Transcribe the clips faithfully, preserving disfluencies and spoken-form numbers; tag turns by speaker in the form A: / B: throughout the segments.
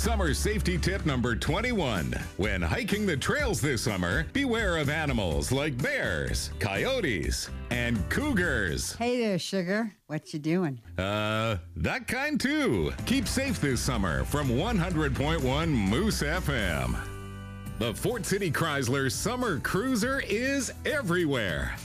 A: Summer safety tip number twenty-one. When hiking the trails this summer, beware of animals like bears, coyotes, and cougars.
B: Hey there, sugar. What you doing?
A: Uh, that kind too. Keep safe this summer from one hundred point one Moose F M. The Fort City Chrysler Summer Cruiser is everywhere.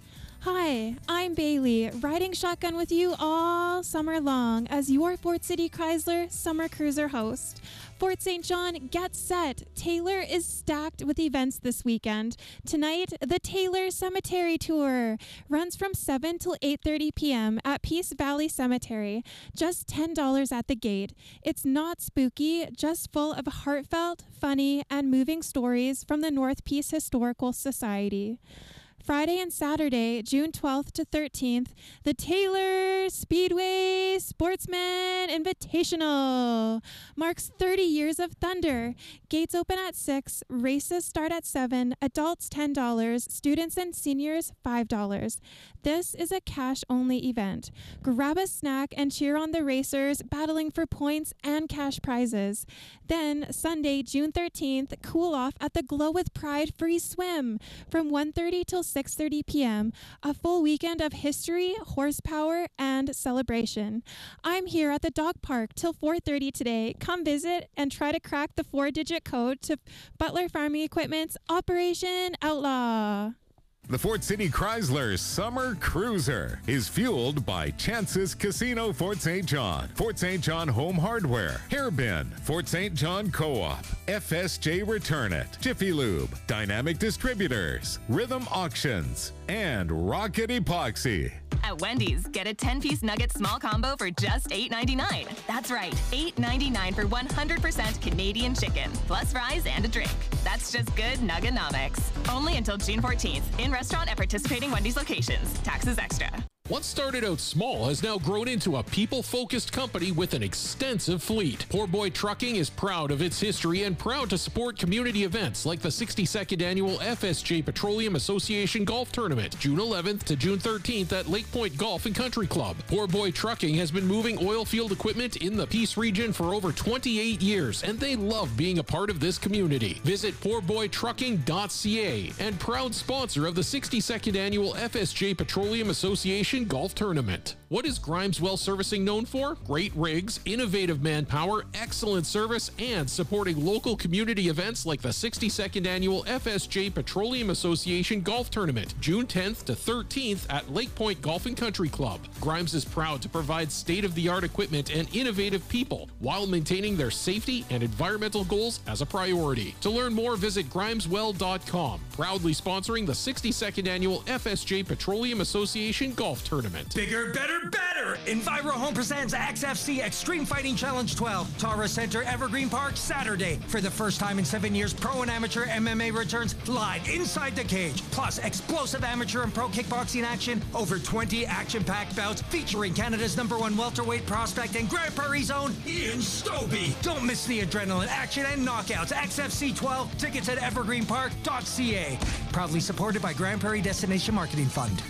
C: Hi, I'm Bailey, riding shotgun with you all summer long as your Fort City Chrysler Summer Cruiser host. Fort Saint John, get set. Taylor is stacked with events this weekend. Tonight, the Taylor Cemetery Tour runs from seven till eight thirty p.m. at Peace Valley Cemetery. Just ten dollars at the gate. It's not spooky, just full of heartfelt, funny, and moving stories from the North Peace Historical Society. Friday and Saturday, June twelfth to thirteenth, the Taylor Speedway Sportsman Invitational marks thirty years of thunder. Gates open at six, races start at seven, adults ten dollars, students and seniors five dollars. This is a cash-only event. Grab a snack and cheer on the racers battling for points and cash prizes. Then, Sunday, June thirteenth, cool off at the Glow with Pride free swim from one thirty till six thirty p.m. A full weekend of history, horsepower, and celebration. I'm here at the dog park till four thirty today. Come visit and try to crack the four-digit code to Butler Farming Equipment's Operation Outlaw.
A: The Fort City Chrysler Summer Cruiser is fueled by Chances Casino Fort Saint John, Fort Saint John Home Hardware, Hairbin, Fort Saint John Co-op, F S J Return It, Jiffy Lube, Dynamic Distributors, Rhythm Auctions, and Rocket Epoxy.
D: At Wendy's, get a ten-piece nugget small combo for just eight ninety-nine. That's right, eight ninety-nine for one hundred percent Canadian chicken, plus fries and a drink. That's just good nuggenomics. Only until June fourteenth, in restaurant at participating Wendy's locations. Taxes extra.
E: What started out small has now grown into a people-focused company with an extensive fleet. Poor Boy Trucking is proud of its history and proud to support community events like the sixty-second Annual F S J Petroleum Association Golf Tournament, June eleventh to June thirteenth at Lake Point Golf and Country Club. Poor Boy Trucking has been moving oil field equipment in the Peace region for over twenty-eight years, and they love being a part of this community. Visit poor boy trucking dot c a and proud sponsor of the sixty-second Annual F S J Petroleum Association Golf Tournament. What is Grimes Well Servicing known for? Great rigs, innovative manpower, excellent service, and supporting local community events like the sixty-second Annual F S J Petroleum Association Golf Tournament, June tenth to thirteenth at Lake Point Golf and Country Club. Grimes is proud to provide state-of-the-art equipment and innovative people while maintaining their safety and environmental goals as a priority. To learn more, visit grimes well dot com. Proudly sponsoring the sixty-second Annual F S J Petroleum Association Golf Tournament.
F: Bigger, better, better! Enviro Home presents X F C Extreme Fighting Challenge twelve, Tara Center, Evergreen Park, Saturday. For the first time in seven years, pro and amateur M M A returns live inside the cage. Plus, explosive amateur and pro kickboxing action. Over twenty action-packed bouts featuring Canada's number one welterweight prospect and Grand Prairie's own Ian Stobie. Don't miss the adrenaline, action, and knockouts. X F C twelve, tickets at evergreen park dot c a. Proudly supported by Grand Prairie Destination Marketing Fund.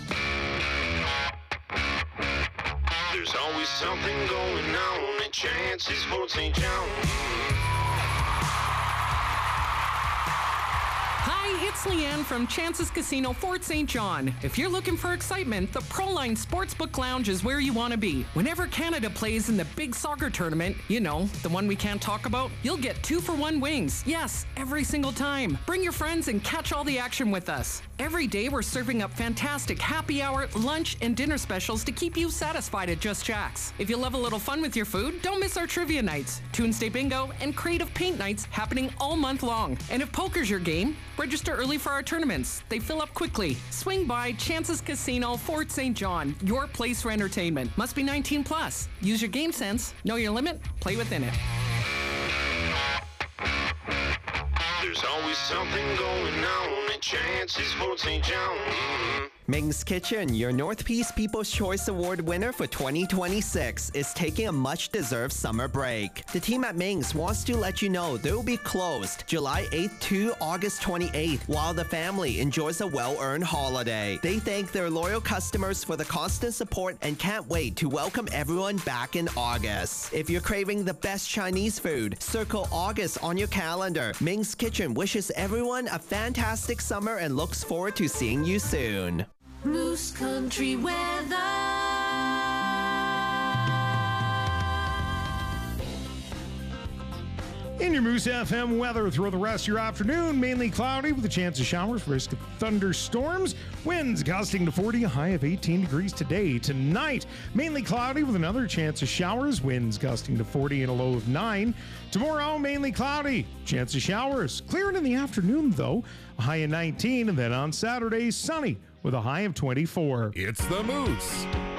G: There's always something going on at Chances Fort Saint John.
H: Hi, it's Leanne from Chances Casino Fort Saint John. If you're looking for excitement, the Proline Sportsbook Lounge is where you want to be. Whenever Canada plays in the big soccer tournament, you know, the one we can't talk about, you'll get two for one wings. Yes, every single time. Bring your friends and catch all the action with us. Every day we're serving up fantastic happy hour, lunch, and dinner specials to keep you satisfied at Just Jack's. If you love a little fun with your food, don't miss our trivia nights, Tuesday Bingo, and creative paint nights happening all month long. And if poker's your game, register early for our tournaments. They fill up quickly. Swing by Chances Casino, Fort Saint John, your place for entertainment. Must be nineteen plus. Use your game sense. Know your limit. Play within it.
G: There's always something going on at Chances Fort Saint John.
I: Ming's Kitchen, your North Peace People's Choice Award winner for twenty twenty-six, is taking a much-deserved summer break. The team at Ming's wants to let you know they will be closed July eighth to August twenty-eighth while the family enjoys a well-earned holiday. They thank their loyal customers for the constant support and can't wait to welcome everyone back in August. If you're craving the best Chinese food, circle August on your calendar. Ming's Kitchen wishes everyone a fantastic summer and looks forward to seeing you soon.
J: Moose Country weather.
K: In your Moose F M weather throughout the rest of your afternoon, mainly cloudy with a chance of showers, risk of thunderstorms, winds gusting to forty, a high of eighteen degrees today. Tonight, mainly cloudy with another chance of showers, winds gusting to forty and a low of nine. Tomorrow, mainly cloudy, chance of showers, clearing in the afternoon though, a high of nineteen, and then on Saturday, sunny with a high of twenty-four.
A: It's the Moose.